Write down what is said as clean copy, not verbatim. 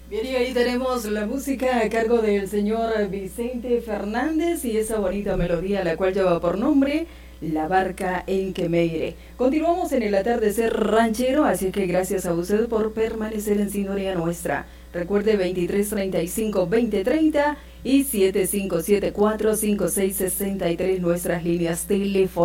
Bien, y ahí tenemos la música a cargo del señor Vicente Fernández y esa bonita melodía la cual lleva por nombre La Barca en que me iré. Continuamos en el atardecer ranchero, así que gracias a usted por permanecer en sintonía nuestra. Recuerde 2335-2030 y 7574-5663 nuestras líneas telefónicas.